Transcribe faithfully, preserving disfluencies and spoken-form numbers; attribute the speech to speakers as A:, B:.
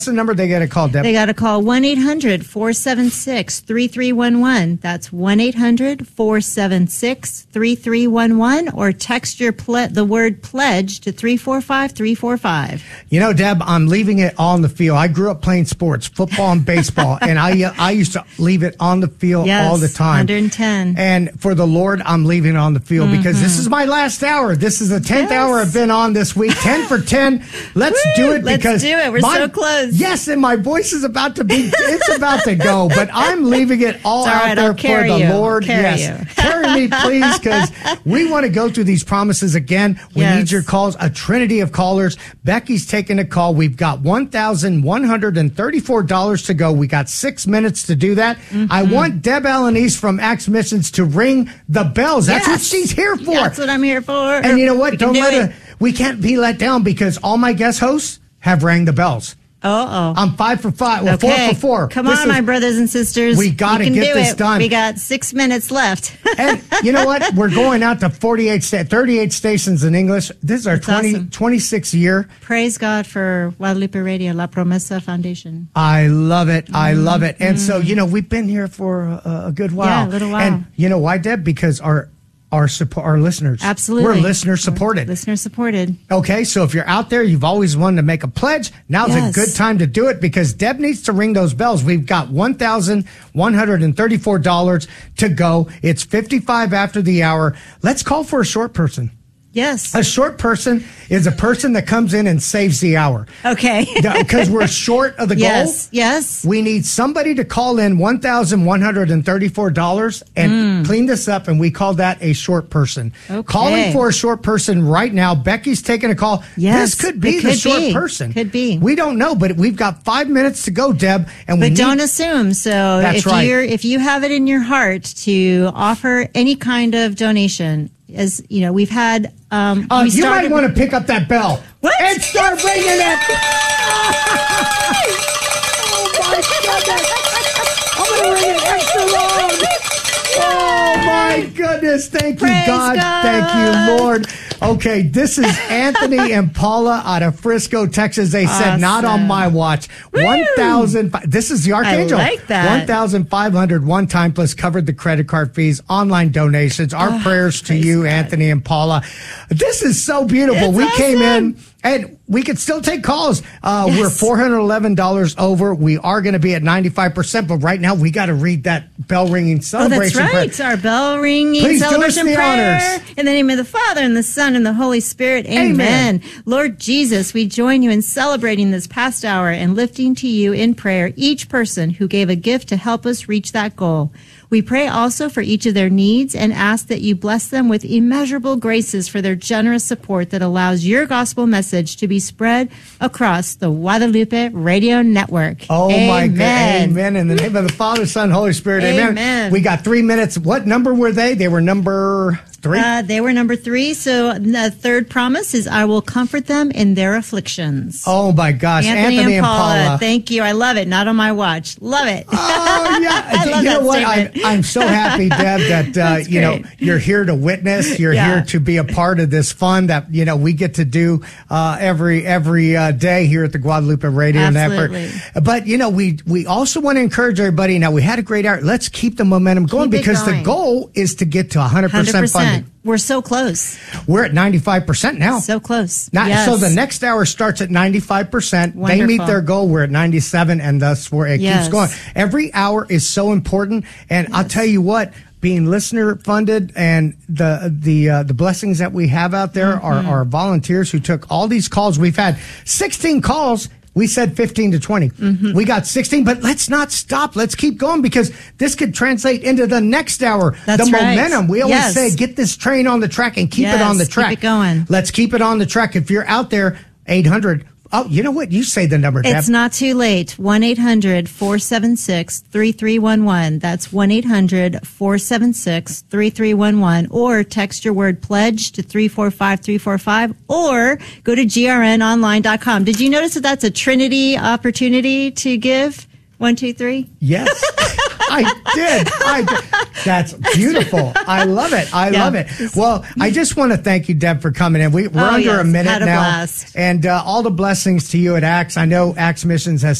A: the number they got to call, Deb?
B: They got to call one eight hundred four seven six three three one one. That's one eight hundred four seven six three three one one, or text your ple- the word pledge to three four five three four five.
A: You know, Deb, I'm leaving it on the field. I grew up playing sports, football and baseball, and I uh, I used to leave it on the field
B: yes,
A: all the time.
B: one hundred ten.
A: And for the Lord, I'm leaving it on the field mm-hmm. because this is my last hour. This is the tenth yes. hour I've been on this week. ten for ten. Let's
B: Woo,
A: do it because
B: let's do it. We're
A: my,
B: so close.
A: Yes, and my voice is about to be, it's about to go, but I'm leaving it all, all out
B: right,
A: there for the
B: you.
A: Lord.
B: Carry
A: yes.
B: you.
A: Carry me, please, because we want to go through these promises again. We
B: yes.
A: need your calls, a trinity of callers. Becky's taking a call. We've got one thousand one hundred thirty-four dollars to go. We got six minutes to do that. Mm-hmm. I want Deb Alanis from Acts Missions to ring the bells. That's
B: yes.
A: what she's here for.
B: That's what I'm here for.
A: And you know what?
B: We
A: Don't
B: do
A: let
B: it.
A: her, we can't be let down because all my guest hosts have rang the bells.
B: Uh-oh.
A: I'm five for five. Well,
B: okay.
A: four for four.
B: Come
A: this
B: on,
A: is,
B: my brothers and sisters.
A: We got to get
B: do
A: this
B: it.
A: done.
B: We got six minutes left.
A: And you know what? We're going out to forty-eight, sta- thirty-eight stations in English. This is our twenty,
B: awesome.
A: twenty-sixth year.
B: Praise God for Guadalupe Radio, La Promesa Foundation.
A: I love it. Mm-hmm. I love it. And mm-hmm. so, you know, we've been here for a, a good while.
B: Yeah, a little while.
A: And you know why, Deb? Because our Our support, our listeners.
B: Absolutely.
A: We're listener supported.
B: Listener supported.
A: Okay, so if you're out there, you've always wanted to make a pledge, now's
B: yes.
A: a good time to do it because Deb needs to ring those bells. We've got one thousand one hundred thirty-four dollars to go. It's fifty-five after the hour. Let's call for a short person.
B: Yes.
A: A short person is a person that comes in and saves the hour.
B: Okay.
A: Because we're short of the goal.
B: Yes, yes.
A: We need somebody to call in one thousand one hundred thirty-four dollars and mm. clean this up, and we call that a short person.
B: Okay.
A: Calling for a short person right now. Becky's taking a call.
B: Yes,
A: this could be
B: could
A: the short
B: be.
A: person.
B: Could be.
A: We don't know, but we've got five minutes to go, Deb. And we
B: But
A: need-
B: don't assume. So
A: That's
B: if
A: right.
B: you're if you have it in your heart to offer any kind of donation, as you know, we've had um
A: Uh,
B: we
A: you
B: started,
A: might want to pick up that bell.
B: What?
A: And start ringing it. Oh, my goodness. I'm going to ring it extra long. Oh, my goodness. Thank you,
B: Praise
A: God.
B: God.
A: Thank you, Lord. Okay, this is Anthony and Paula out of Frisco, Texas. They said,
B: Awesome.
A: not on my watch.
B: Woo.
A: one thousand. This is the Archangel.
B: I like that.
A: one thousand five hundred one time plus covered the credit card fees, online donations. Our
B: Oh,
A: prayers to
B: praise
A: you,
B: God.
A: Anthony and Paula. This is so beautiful.
B: It's
A: we
B: awesome.
A: came in. And we could still take calls. Uh,
B: Yes.
A: We're four hundred eleven dollars over. We are going to be at ninety-five percent, but right now we got to read that bell ringing
B: Oh,
A: celebration.
B: that's right.
A: prayer.
B: Our bell ringing
A: Please do us
B: celebration
A: the
B: prayer.
A: honors.
B: In the name of the Father and the Son and the Holy Spirit. Amen.
A: Amen.
B: Lord Jesus, we join you in celebrating this past hour and lifting to you in prayer each person who gave a gift to help us reach that goal. We pray also for each of their needs and ask that you bless them with immeasurable graces for their generous support that allows your gospel message to be spread across the Guadalupe Radio Network.
A: Oh,
B: Amen.
A: my God. Amen. In the name of the Father, Son, Holy Spirit. Amen.
B: Amen.
A: We got three minutes. What number were they? They were number three?
B: Uh, they were number three. So the third promise is, I will comfort them in their afflictions.
A: Oh, my gosh.
B: Anthony,
A: Anthony
B: and,
A: and
B: Paula,
A: Paula.
B: Thank you. I love it. Not on my watch. Love it.
A: Oh, yeah.
B: I love
A: you know
B: that
A: what? I'm,
B: statement.
A: I'm so happy, Deb, that, uh,
B: That's
A: you know,
B: great.
A: you're here to witness. You're
B: Yeah.
A: here to be a part of this fun that, you know, we get to do uh, every every uh, day here at the Guadalupe Radio
B: Absolutely.
A: Network. But, you know, we, we also want to encourage everybody. Now, we had a great hour. Let's keep the momentum going
B: Keep it
A: because
B: going.
A: the goal is to get to one hundred percent,
B: one hundred percent.
A: funding.
B: We're so close.
A: We're at ninety-five percent now.
B: So close.
A: Not,
B: Yes.
A: So the next hour starts at ninety-five percent. They meet
B: Wonderful.
A: their goal. We're at ninety-seven, and thus we're, it
B: Yes.
A: keeps going. Every hour is so important. And I'll tell you what, being listener funded and the the uh, the blessings that we have out there
B: Mm-hmm.
A: are, are volunteers who took all these calls. We've had sixteen calls. We said fifteen to twenty.
B: Mm-hmm.
A: We got sixteen, but let's not stop. Let's keep going because this could translate into the next hour.
B: That's
A: the
B: right.
A: momentum. We always
B: Yes.
A: say, get this train on the track and keep it
B: Yes,
A: on the
B: keep
A: track.
B: it going.
A: Let's keep it on the track. If you're out there, eight hundred. Oh, you know what? You say the number, Deb.
B: It's not too late. one eight hundred four seven six three three one one. That's one eight hundred four seven six three three one one. Or text your word pledge to three four five three four five or go to G R N online dot com. Did you notice that that's a Trinity opportunity to give? One, two, three?
A: Yes. I did. I did. That's beautiful. I love it. I
B: Yeah.
A: love it. Well, I just want to thank you, Deb, for coming in. We, we're
B: Oh,
A: under
B: yes.
A: a minute
B: Had a
A: now.
B: blast.
A: And uh, all the blessings to you at Acts. I know Acts Missions has